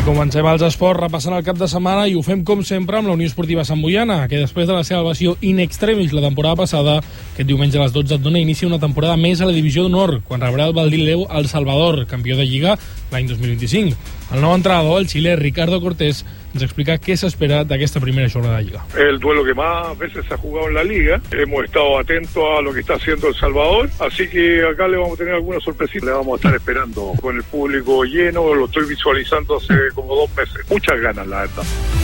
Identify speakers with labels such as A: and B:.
A: Comencem els esports repassant el cap de setmana i ho fem com sempre amb la Unió Esportiva Sant Boiana, que després de la seva salvació in extremis la temporada passada, aquest diumenge a les 12 et dona inici una temporada més a la divisió d'honor, quan rebrà el Valdileu El Salvador, campió de Lliga l'any 2025. El nou entrenador, el xilè Ricardo Cortés, nos explica qué se espera de esta primera jornada de Liga.
B: El duelo que más veces se ha jugado en la Liga. Hemos estado atentos a lo que está haciendo El Salvador, así que acá le vamos a tener alguna sorpresita. Le vamos a estar esperando con el público lleno, lo estoy visualizando hace como 2 meses. Muchas ganas, la verdad.